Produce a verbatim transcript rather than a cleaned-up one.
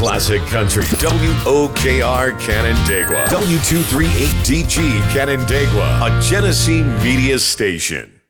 Classic Country. W O K R Canandaigua. W two thirty-eight D G Canandaigua. A Genesee Media Station.